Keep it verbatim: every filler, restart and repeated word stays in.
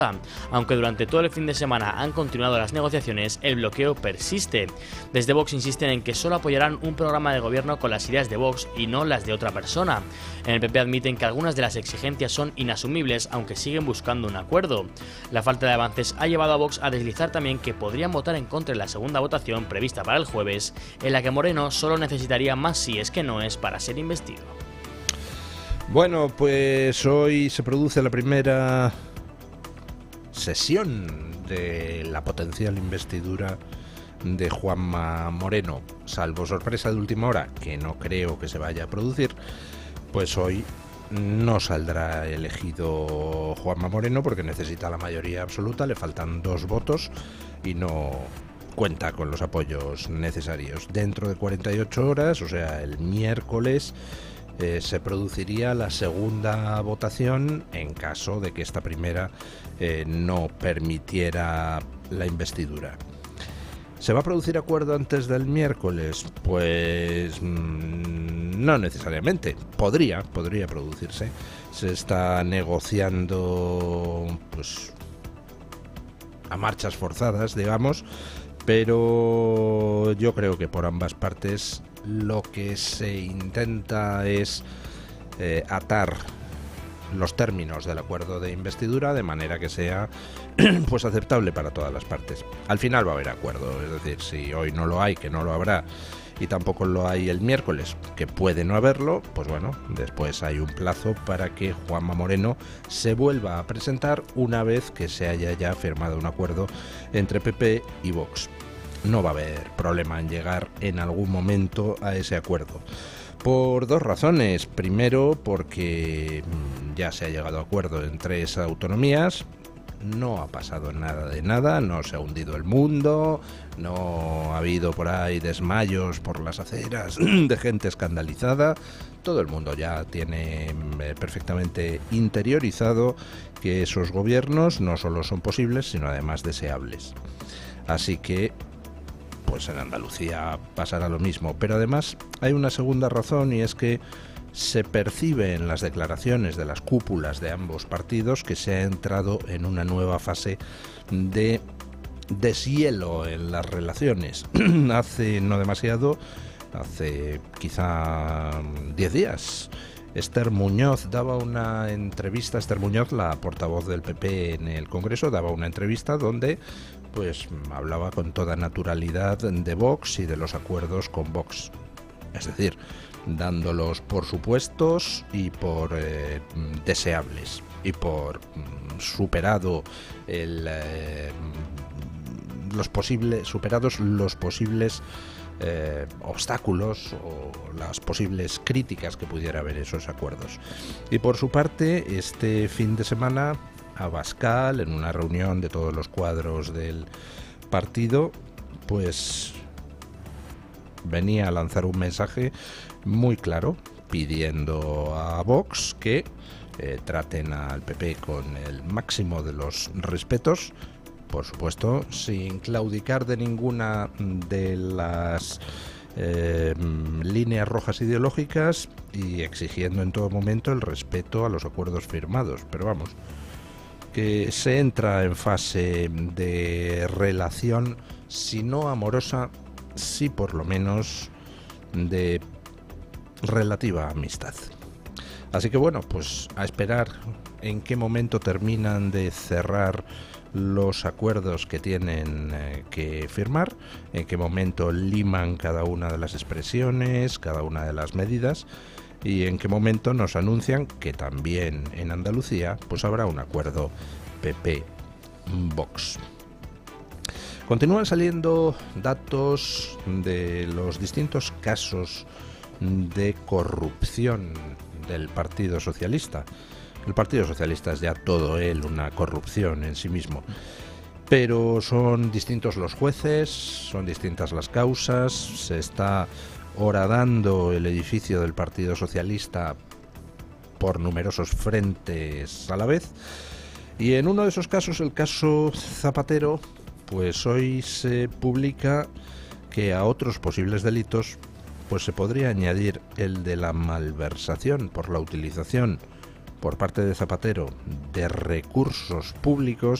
Aunque durante todo el fin de semana han continuado las negociaciones, el bloqueo persiste. Desde Vox insisten en que solo apoyarán un programa de gobierno con las ideas de Vox y no las de otra persona. En el P P admiten que algunas de las exigencias son inasumibles, aunque siguen buscando un acuerdo. La falta de avances ha llevado a Vox a deslizar también que podrían votar en contra en la segunda votación prevista para el jueves, en la que Moreno solo necesitaría más síes que noes para ser investido. Bueno, pues hoy se produce la primera sesión de la potencial investidura de Juanma Moreno. Salvo sorpresa de última hora, que no creo que se vaya a producir, pues hoy no saldrá elegido Juanma Moreno porque necesita la mayoría absoluta, le faltan dos votos y no cuenta con los apoyos necesarios. Dentro de cuarenta y ocho horas, o sea, el miércoles, Eh, se produciría la segunda votación en caso de que esta primera eh, no permitiera la investidura. ¿Se va a producir acuerdo antes del miércoles? Pues mmm, no necesariamente. Podría, podría producirse. Se está negociando pues a marchas forzadas, digamos, pero yo creo que por ambas partes lo que se intenta es eh, atar los términos del acuerdo de investidura de manera que sea pues aceptable para todas las partes. Al final va a haber acuerdo, es decir, si hoy no lo hay, que no lo habrá, y tampoco lo hay el miércoles, que puede no haberlo, pues bueno, después hay un plazo para que Juanma Moreno se vuelva a presentar una vez que se haya ya firmado un acuerdo entre P P y Vox. No va a haber problema en llegar en algún momento a ese acuerdo. Por dos razones. Primero, porque ya se ha llegado a acuerdo en tres autonomías. No ha pasado nada de nada, no se ha hundido el mundo, no ha habido por ahí desmayos por las aceras de gente escandalizada. Todo el mundo ya tiene perfectamente interiorizado que esos gobiernos no solo son posibles, sino además deseables. Así que pues en Andalucía pasará lo mismo, pero además hay una segunda razón, y es que se percibe en las declaraciones de las cúpulas de ambos partidos que se ha entrado en una nueva fase de deshielo en las relaciones. Hace no demasiado, hace quizá diez días, Esther Muñoz daba una entrevista, Esther Muñoz, la portavoz del P P en el Congreso, daba una entrevista donde pues hablaba con toda naturalidad de Vox y de los acuerdos con Vox. Es decir, dándolos por supuestos y por eh, deseables y por mm, superado el eh, los posibles superados los posibles eh, obstáculos o las posibles críticas que pudiera haber esos acuerdos. Y por su parte, este fin de semana, Abascal, en una reunión de todos los cuadros del partido, pues venía a lanzar un mensaje muy claro pidiendo a Vox que eh, traten al P P con el máximo de los respetos, por supuesto, sin claudicar de ninguna de las eh, líneas rojas ideológicas y exigiendo en todo momento el respeto a los acuerdos firmados. Pero vamos, que se entra en fase de relación, si no amorosa, sí por lo menos de relativa amistad. Así que bueno, pues a esperar en qué momento terminan de cerrar los acuerdos que tienen eh, que firmar, en qué momento liman cada una de las expresiones, cada una de las medidas, y en qué momento nos anuncian que también en Andalucía pues habrá un acuerdo P P-Vox. Continúan saliendo datos de los distintos casos de corrupción del Partido Socialista. El Partido Socialista es ya todo él una corrupción en sí mismo, pero son distintos los jueces, son distintas las causas, se está horadando el edificio del Partido Socialista por numerosos frentes a la vez, y en uno de esos casos, el caso Zapatero, pues hoy se publica que a otros posibles delitos pues se podría añadir el de la malversación por la utilización por parte de Zapatero de recursos públicos